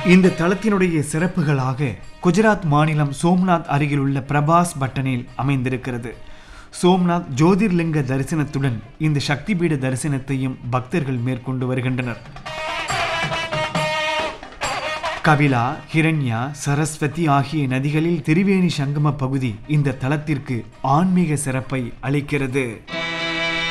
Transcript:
இந்த தலத்தினுடைய சிறப்புகளாக குஜராத் மாநிலம் சோம்நாத் அருகில் உள்ள பிரபாஸ் பட்டனில் அமைந்திருக்கிறது. சோம்நாத் ஜோதிர்லிங்க தரிசனத்துடன் இந்த சக்தி பீட தரிசனத்தையும் பக்தர்கள் மேற்கொண்டு வருகின்றனர். கபிலா, ஹிரண்யா, சரஸ்வதி ஆகிய நதிகளில் திரிவேணி சங்கம பகுதி இந்த தலத்திற்கு ஆன்மீக சிறப்பை அளிக்கிறது.